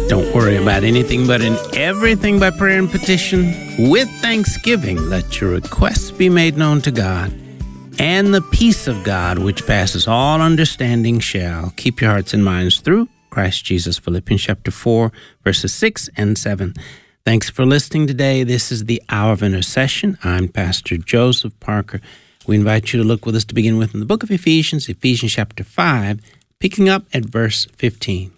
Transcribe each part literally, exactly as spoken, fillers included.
Don't worry about anything, but in everything by prayer and petition, with thanksgiving, let your requests be made known to God. And the peace of God, which passes all understanding, shall keep your hearts and minds through Christ Jesus. Philippians chapter four, verses six and seven. Thanks for listening today. This is the Hour of Intercession. I'm Pastor Joseph Parker. We invite you to look with us to begin with in the book of Ephesians, Ephesians chapter five, picking up at verse fifteen.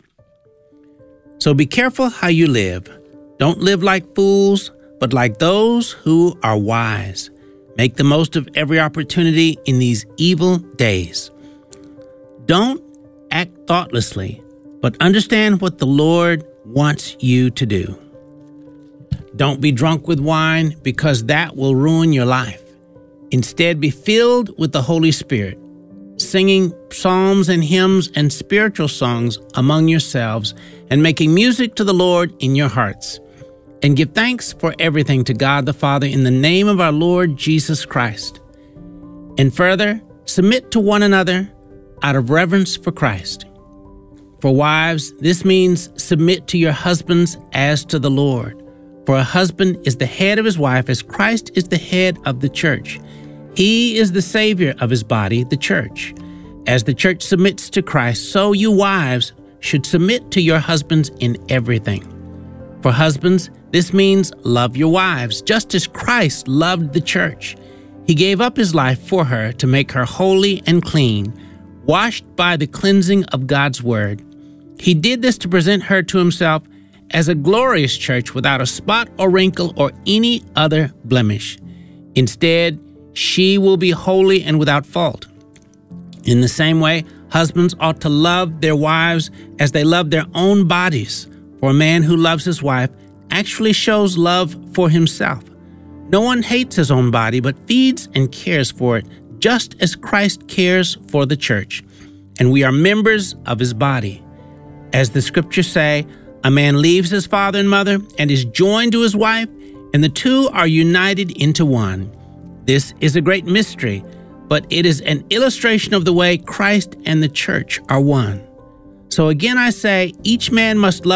So be careful how you live. Don't live like fools, but like those who are wise. Make the most of every opportunity in these evil days. Don't act thoughtlessly, but understand what the Lord wants you to do. Don't be drunk with wine, because that will ruin your life. Instead, be filled with the Holy Spirit, singing psalms and hymns and spiritual songs among yourselves, and making music to the Lord in your hearts. And give thanks for everything to God the Father in the name of our Lord Jesus Christ. And further, submit to one another out of reverence for Christ. For wives, this means submit to your husbands as to the Lord. For a husband is the head of his wife, as Christ is the head of the church. He is the Savior of his body, the church. As the church submits to Christ, so you wives should submit to your husbands in everything. For husbands, this means love your wives, just as Christ loved the church. He gave up his life for her to make her holy and clean, washed by the cleansing of God's word. He did this to present her to himself as a glorious church without a spot or wrinkle or any other blemish. Instead, she will be holy and without fault. In the same way, husbands ought to love their wives as they love their own bodies. For a man who loves his wife actually shows love for himself. No one hates his own body, but feeds and cares for it, just as Christ cares for the church. And we are members of his body. As the scriptures say, a man leaves his father and mother and is joined to his wife, and the two are united into one. This is a great mystery, but it is an illustration of the way Christ and the church are one. So again I say, each man must love